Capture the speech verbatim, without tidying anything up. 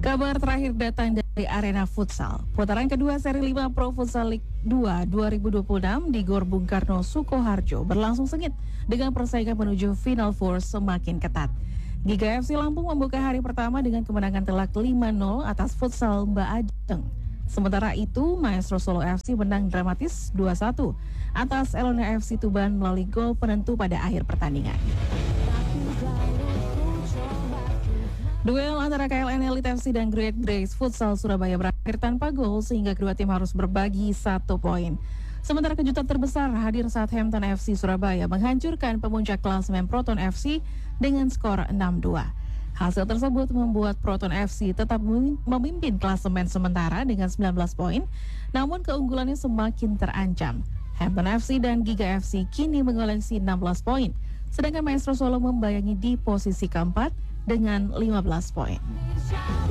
Kabar terakhir datang dari arena futsal. Putaran kedua seri lima Pro Futsal League dua dua ribu dua puluh enam di Gor Bung Karno, Sukoharjo berlangsung sengit dengan persaingan menuju Final Four semakin ketat. Giga F C Lampung membuka hari pertama dengan kemenangan telak lima nol atas futsal Mbak Ajeng. Sementara itu, Maestro Solo F C menang dramatis dua satu atas Elona F C Tuban melalui gol penentu pada akhir pertandingan. Duel antara K L N Elite F C dan Great Grace Futsal Surabaya berakhir tanpa gol sehingga kedua tim harus berbagi satu poin. Sementara kejutan terbesar hadir saat Hampton F C Surabaya menghancurkan pemuncak klasemen Proton F C dengan skor enam dua. Hasil tersebut membuat Proton F C tetap memimpin klasemen sementara dengan sembilan belas poin, namun keunggulannya semakin terancam. Hampton F C dan Giga F C kini mengoleksi enam belas poin, sedangkan Maestro Solo membayangi di posisi keempat dengan lima belas poin.